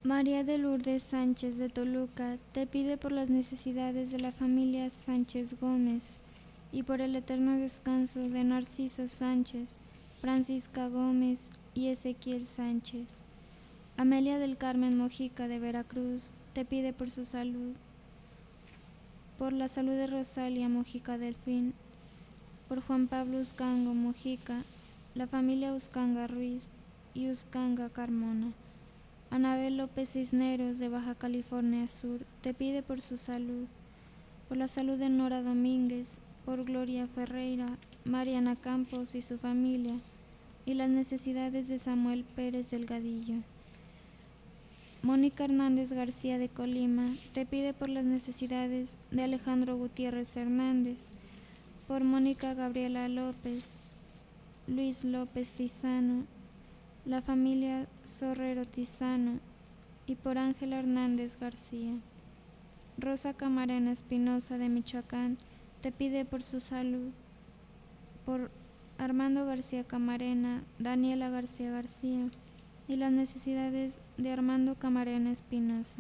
María de Lourdes Sánchez de Toluca te pide por las necesidades de la familia Sánchez Gómez y por el eterno descanso de Narciso Sánchez, Francisca Gómez y Ezequiel Sánchez. Amelia del Carmen Mojica de Veracruz te pide por su salud, por la salud de Rosalia Mojica Delfín, por Juan Pablo Uscango Mojica, la familia Uscanga Ruiz y Uscanga Carmona. Anabel López Cisneros de Baja California Sur te pide por su salud, por la salud de Nora Domínguez, por Gloria Ferreira, Mariana Campos y su familia, y las necesidades de Samuel Pérez Delgadillo. Mónica Hernández García de Colima te pide por las necesidades de Alejandro Gutiérrez Hernández, por Mónica Gabriela López, Luis López Tizano, la familia Sorrero Tizano y por Ángela Hernández García. Rosa Camarena Espinosa de Michoacán te pide por su salud, por Armando García Camarena, Daniela García García y las necesidades de Armando Camarena Espinosa.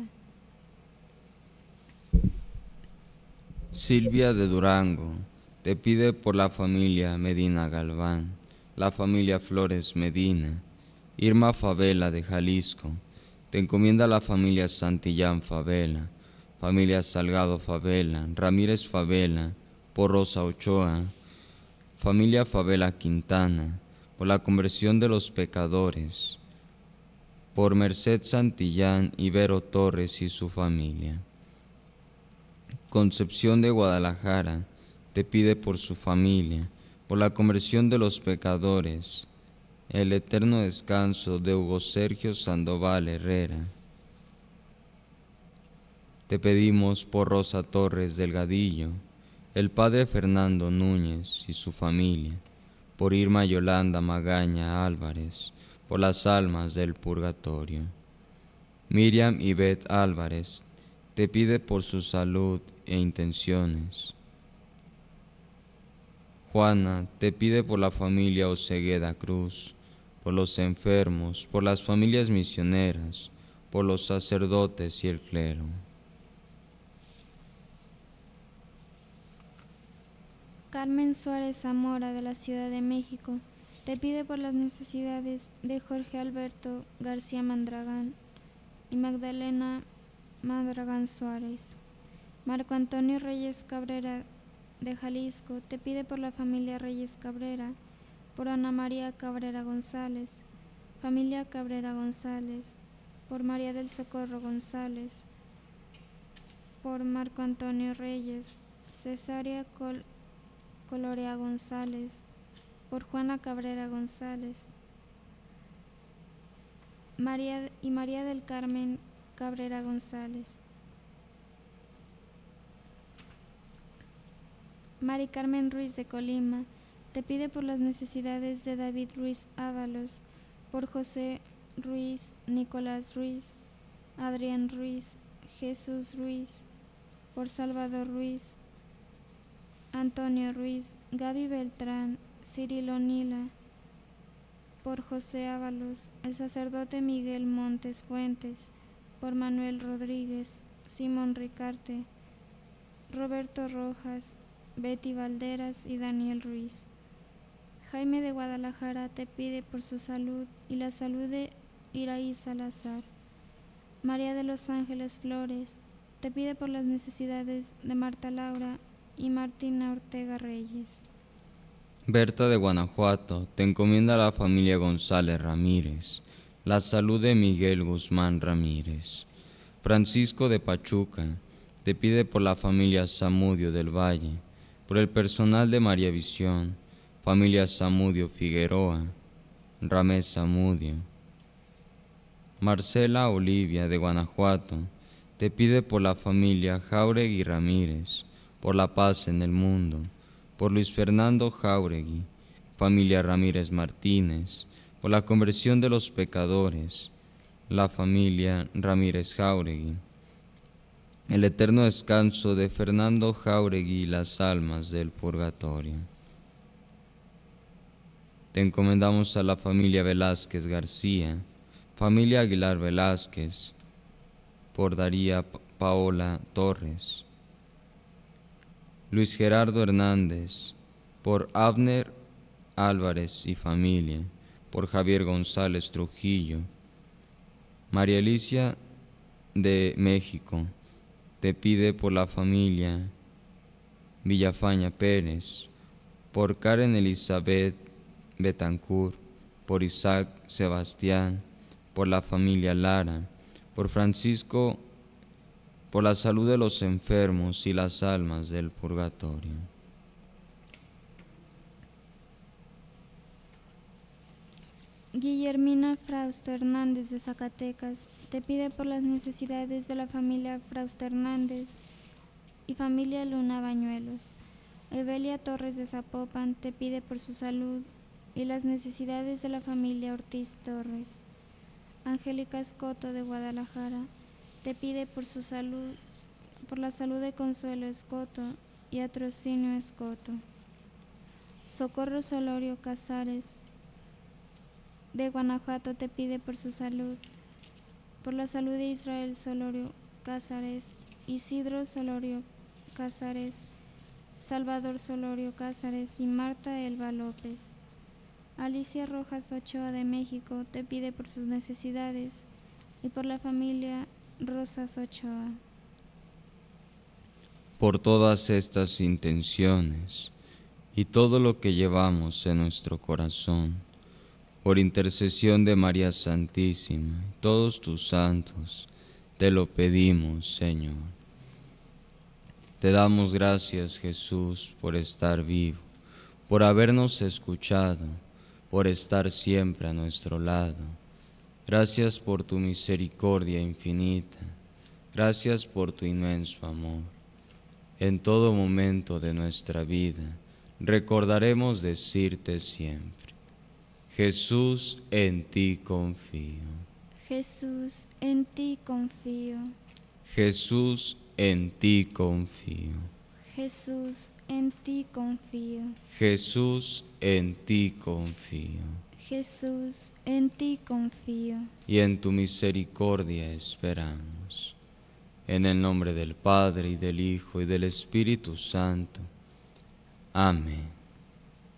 Silvia de Durango te pide por la familia Medina Galván, la familia Flores Medina. Irma Favela de Jalisco te encomienda la familia Santillán Favela, familia Salgado Favela, Ramírez Favela, por Rosa Ochoa, familia Favela Quintana, por la conversión de los pecadores, por Merced Santillán, Ibero Torres y su familia. Concepción de Guadalajara te pide por su familia, por la conversión de los pecadores, el eterno descanso de Hugo Sergio Sandoval Herrera. Te pedimos por Rosa Torres Delgadillo, el padre Fernando Núñez y su familia, por Irma Yolanda Magaña Álvarez, por las almas del purgatorio. Miriam Ivette Álvarez te pide por su salud e intenciones. Juana te pide por la familia Osegueda Cruz, por los enfermos, por las familias misioneras, por los sacerdotes y el clero. Carmen Suárez Zamora de la Ciudad de México te pide por las necesidades de Jorge Alberto García Mandragán y Magdalena Mandragán Suárez. Marco Antonio Reyes Cabrera de Jalisco te pide por la familia Reyes Cabrera, por Ana María Cabrera González, familia Cabrera González, por María del Socorro González, por Marco Antonio Reyes, Cesárea Colorea González, por Juana Cabrera González, María del Carmen Cabrera González. Mari Carmen Ruiz de Colima te pide por las necesidades de David Ruiz Ábalos, por José Ruiz, Nicolás Ruiz, Adrián Ruiz, Jesús Ruiz, por Salvador Ruiz, Antonio Ruiz, Gaby Beltrán, Cirilo Nila, por José Ábalos, el sacerdote Miguel Montes Fuentes, por Manuel Rodríguez, Simón Ricarte, Roberto Rojas, Betty Valderas y Daniel Ruiz. Jaime de Guadalajara te pide por su salud y la salud de Iraí Salazar. María de los Ángeles Flores te pide por las necesidades de Marta Laura y Martina Ortega Reyes. Berta de Guanajuato te encomienda a la familia González Ramírez, la salud de Miguel Guzmán Ramírez. Francisco de Pachuca te pide por la familia Zamudio del Valle, por el personal de María Visión, familia Zamudio Figueroa, Ramés Zamudio. Marcela Olivia de Guanajuato te pide por la familia Jáuregui Ramírez, por la paz en el mundo, por Luis Fernando Jáuregui, familia Ramírez Martínez, por la conversión de los pecadores, la familia Ramírez Jáuregui, el eterno descanso de Fernando Jáuregui y las almas del purgatorio. Te encomendamos a la familia Velázquez García, familia Aguilar Velázquez, por Daría Paola Torres. Luis Gerardo Hernández, por Abner Álvarez y familia, por Javier González Trujillo. María Alicia de México te pide por la familia Villafaña Pérez, por Karen Elizabeth Betancourt, por Isaac Sebastián, por la familia Lara, por Francisco, por la salud de los enfermos y las almas del purgatorio. Guillermina Frausto Hernández de Zacatecas te pide por las necesidades de la familia Frausto Hernández y familia Luna Bañuelos. Evelia Torres de Zapopan te pide por su salud y las necesidades de la familia Ortiz Torres. Angélica Escoto de Guadalajara te pide por su salud, por la salud de Consuelo Escoto y Atrocinio Escoto. Socorro Solorio Casares de Guanajuato te pide por su salud, por la salud de Israel Solorio Cázares, Isidro Solorio Cázares, Salvador Solorio Cázares y Marta Elba López. Alicia Rojas Ochoa de México te pide por sus necesidades y por la familia Rosas Ochoa. Por todas estas intenciones y todo lo que llevamos en nuestro corazón, por intercesión de María Santísima y todos tus santos, te lo pedimos, Señor. Te damos gracias, Jesús, por estar vivo, por habernos escuchado, por estar siempre a nuestro lado. Gracias por tu misericordia infinita, gracias por tu inmenso amor. En todo momento de nuestra vida, recordaremos decirte siempre: Jesús, en ti confío. Jesús, en ti confío. Jesús, en ti confío. Jesús, en ti confío. Jesús, en ti confío. Jesús, en ti confío. Y en tu misericordia esperamos. En el nombre del Padre, y del Hijo, y del Espíritu Santo. Amén.